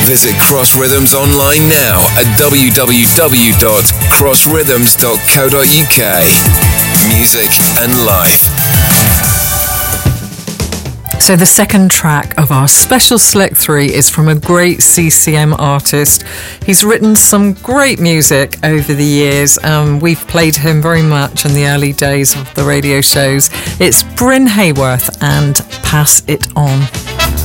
Visit Cross Rhythms online now at www.crossrhythms.co.uk. Music and life. So the second track of our special Select 3 is from a great CCM artist. He's written some great music over the years. We've played him very much in the early days of the radio shows. It's Bryn Hayworth and Pass It On.